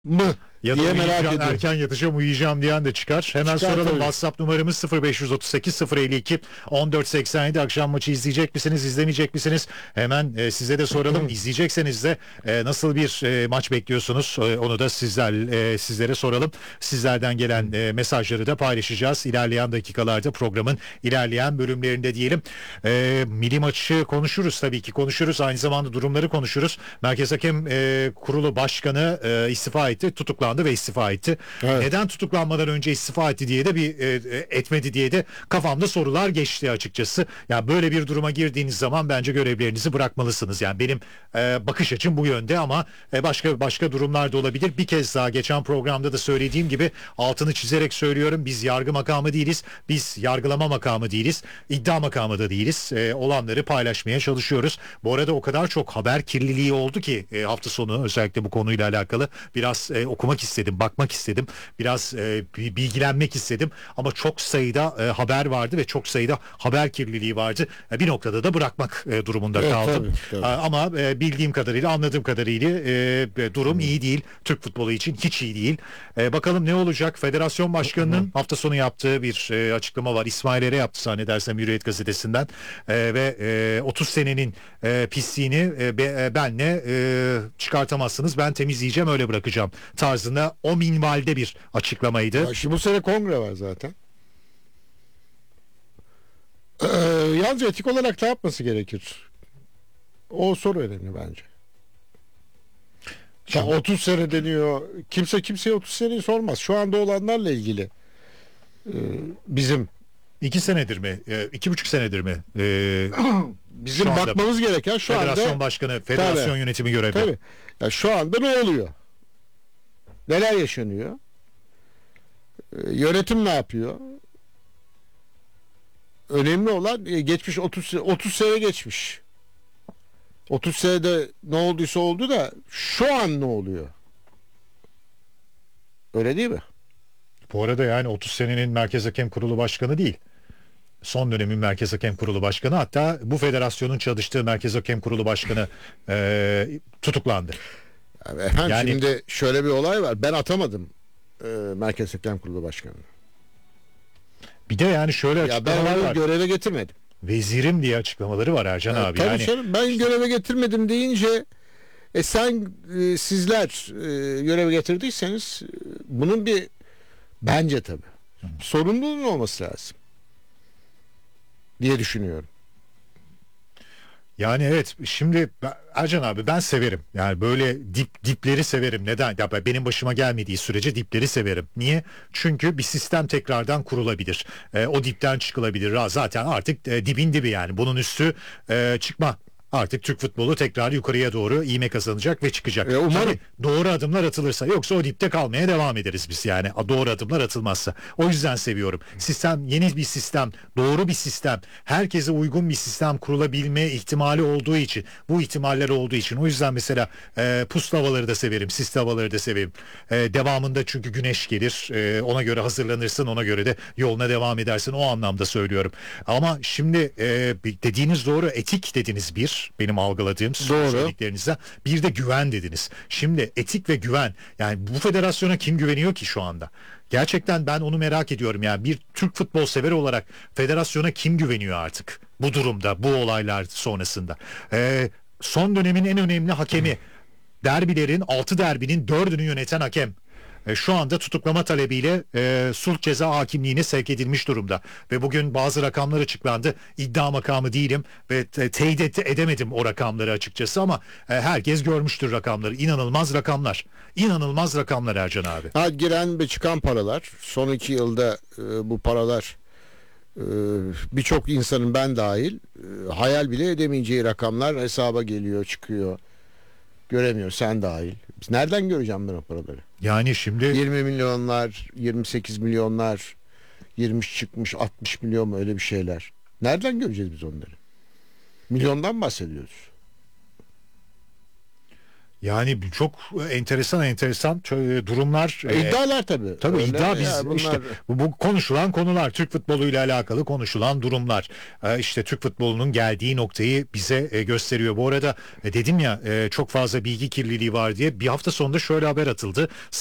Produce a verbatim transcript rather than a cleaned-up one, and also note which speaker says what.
Speaker 1: mı
Speaker 2: Ya da
Speaker 1: diye merak
Speaker 2: uyuyacağım,
Speaker 1: ediyorum.
Speaker 2: erken yatacağım uyuyacağım diyen de çıkar. Hemen
Speaker 1: Çıkar
Speaker 2: soralım.
Speaker 1: tabii.
Speaker 2: WhatsApp numaramız sıfır beş otuz sekiz sıfır elli iki on dört seksen yedi. Akşam maçı izleyecek misiniz, izlemeyecek misiniz? Hemen e, size de soralım. İzleyecekseniz de e, nasıl bir e, maç bekliyorsunuz? E, onu da sizler e, sizlere soralım. Sizlerden gelen e, mesajları da paylaşacağız. İlerleyen dakikalarda programın ilerleyen bölümlerinde diyelim. E, milli maçı konuşuruz tabii ki konuşuruz. Aynı zamanda durumları konuşuruz. Merkez Hakem e, Kurulu Başkanı e, istifa etti, tutuklandı ve istifa etti.
Speaker 1: Evet.
Speaker 2: Neden tutuklanmadan önce istifa etti diye de bir e, etmedi diye de kafamda sorular geçti açıkçası. Ya böyle bir duruma girdiğiniz zaman bence görevlerinizi bırakmalısınız. Yani benim e, bakış açım bu yönde ama e, başka başka durumlar da olabilir. Bir kez daha geçen programda da söylediğim gibi altını çizerek söylüyorum. Biz yargı makamı değiliz. Biz yargılama makamı değiliz. İddia makamı da değiliz. E, olanları paylaşmaya çalışıyoruz. Bu arada o kadar çok haber kirliliği oldu ki e, hafta sonu özellikle bu konuyla alakalı biraz e, okumak istedim, bakmak istedim. Biraz e, bilgilenmek istedim ama çok sayıda e, haber vardı ve çok sayıda haber kirliliği vardı. E, bir noktada da bırakmak e, durumunda
Speaker 1: Evet,
Speaker 2: kaldım.
Speaker 1: tabii, tabii.
Speaker 2: E, ama e, bildiğim kadarıyla, anladığım kadarıyla e, durum iyi değil. Türk futbolu için hiç iyi değil. E, bakalım ne olacak? Federasyon Başkanı'nın hafta sonu yaptığı bir e, açıklama var. İsmail Ere yaptı zannedersem Hürriyet Gazetesi'nden. E, ve e, otuz senenin e, pisliğini e, be, e, benle e, çıkartamazsınız. Ben temizleyeceğim, öyle bırakacağım tarzında o minvalde bir açıklamaydı.
Speaker 1: Ya şimdi bu sene kongre var zaten. Ee, yalnız etik olarak ne yapması gerekir? O soru önemli bence. Ya
Speaker 2: Şimdi-
Speaker 1: otuz sene deniyor. Kimse kimseye otuz seneyi sormaz. Şu anda olanlarla ilgili e, bizim
Speaker 2: İki senedir mi? E, iki buçuk senedir mi? E,
Speaker 1: bizim
Speaker 2: Şu anda
Speaker 1: bakmamız gereken şu
Speaker 2: federasyon
Speaker 1: anda
Speaker 2: başkanı, federasyon
Speaker 1: Tabii.
Speaker 2: yönetimi görevi.
Speaker 1: tabii. Ya şu anda ne oluyor? Neler yaşanıyor? Ee, yönetim ne yapıyor? Önemli olan e, geçmiş otuz otuz sene geçmiş. otuz senede ne olduysa oldu da şu an ne oluyor? Öyle değil mi?
Speaker 2: Bu arada yani otuz senenin Merkez Hakem Kurulu Başkanı değil. Son dönemin Merkez Hakem Kurulu Başkanı, hatta bu federasyonun çalıştığı Merkez Hakem Kurulu Başkanı e, tutuklandı.
Speaker 1: Yani efendim
Speaker 2: Yani-
Speaker 1: şimdi şöyle bir olay var. Ben atamadım e, Merkez Hakem Kurulu Başkanı'nı.
Speaker 2: Bir de yani şöyle
Speaker 1: Ya ben
Speaker 2: açıklamalar
Speaker 1: onu
Speaker 2: var.
Speaker 1: göreve getirmedim.
Speaker 2: Vezirim diye açıklamaları var Ercan
Speaker 1: Evet,
Speaker 2: abi.
Speaker 1: tabii
Speaker 2: Yani
Speaker 1: canım, ben göreve getirmedim deyince e sen e, sizler e, göreve getirdiyseniz e, bunun bir bence tabii sorumluluğun olması lazım diye düşünüyorum.
Speaker 2: Yani evet, şimdi ben- Ercan abi ben severim. Yani böyle dip dipleri severim. Neden? Ya ben- benim başıma gelmediği sürece dipleri severim. Niye? Çünkü bir sistem tekrardan kurulabilir. E, o dipten çıkılabilir. Ha, zaten artık e, dibin dibi yani. Bunun üstü e, çıkma. Artık Türk futbolu tekrar yukarıya doğru ivme kazanacak ve çıkacak.
Speaker 1: E, umarım.
Speaker 2: Tabii doğru adımlar atılırsa, yoksa o dipte kalmaya devam ederiz biz yani. Doğru adımlar atılmazsa. O yüzden seviyorum. Sistem, yeni bir sistem, doğru bir sistem, herkese uygun bir sistem kurulabilme ihtimali olduğu için, bu ihtimaller olduğu için. O yüzden mesela e, puslu havaları da severim, sisli havaları da severim. E, devamında çünkü güneş gelir. E, ona göre hazırlanırsın, ona göre de yoluna devam edersin. O anlamda söylüyorum. Ama şimdi e, dediğiniz doğru, etik dediniz bir. Benim algıladığım
Speaker 1: Doğru.
Speaker 2: söylediklerinizden. Bir de güven dediniz. Şimdi etik ve güven. Yani bu federasyona kim güveniyor ki şu anda? Gerçekten ben onu merak ediyorum. Yani bir Türk futbol severi olarak federasyona kim güveniyor artık? Bu durumda, bu olaylar sonrasında. Ee, son dönemin en önemli hakemi. Derbilerin, altı derbinin dördünü yöneten hakem. E, şu anda tutuklama talebiyle e, sulh ceza hakimliğine sevk edilmiş durumda. Ve bugün bazı rakamlar açıklandı. İddia makamı değilim ve te- teyit et- edemedim o rakamları açıkçası ama e, herkes görmüştür rakamları. İnanılmaz rakamlar. İnanılmaz rakamlar Ercan abi.
Speaker 1: Ha, giren ve çıkan paralar son iki yılda e, bu paralar e, birçok insanın ben dahil e, hayal bile edemeyeceği rakamlar hesaba geliyor, çıkıyor. Göremiyor, sen dahil. Biz nereden göreceğim ben o paraları?
Speaker 2: Yani şimdi
Speaker 1: yirmi milyonlar, yirmi sekiz milyonlar, yirmi çıkmış, altmış milyon mu, öyle bir şeyler. Nereden göreceğiz biz onları? Milyondan bahsediyoruz.
Speaker 2: Yani çok enteresan enteresan çö- durumlar.
Speaker 1: E, iddialar tabii.
Speaker 2: Tabii
Speaker 1: Öyle
Speaker 2: iddia biz
Speaker 1: ya bunlar-
Speaker 2: işte bu, bu konuşulan konular, Türk futboluyla alakalı konuşulan durumlar. Ee, işte Türk futbolunun geldiği noktayı bize e, gösteriyor. Bu arada e, dedim ya e, çok fazla bilgi kirliliği var diye, bir hafta sonunda şöyle haber atıldı.